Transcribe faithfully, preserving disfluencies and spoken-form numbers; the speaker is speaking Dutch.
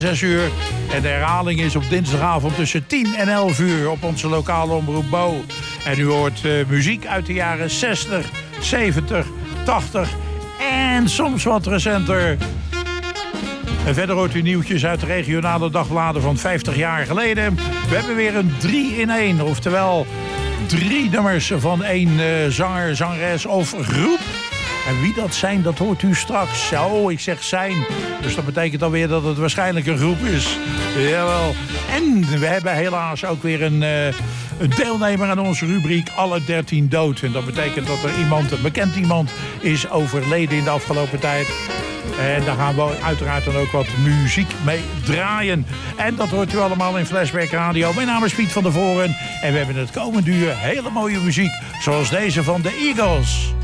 zes uur. En de herhaling is op dinsdagavond tussen tien en elf uur op onze lokale omroep Bo. En u hoort uh, muziek uit de jaren zestig, zeventig, tachtig en soms wat recenter. En verder hoort u nieuwtjes uit de regionale dagbladen van vijftig jaar geleden. We hebben weer een drie in één, oftewel drie nummers van één uh, zanger, zangeres of groep. En wie dat zijn, dat hoort u straks. Zo, ik zeg zijn. Dus dat betekent alweer dat het waarschijnlijk een groep is. Jawel. En we hebben helaas ook weer een, uh, een deelnemer aan onze rubriek Alle dertien dood. En dat betekent dat er iemand, een bekend iemand, is overleden in de afgelopen tijd. En daar gaan we uiteraard dan ook wat muziek mee draaien. En dat hoort u allemaal in Flashback Radio. Mijn naam is Piet van der Voren. En we hebben het komende uur hele mooie muziek. Zoals deze van de Eagles.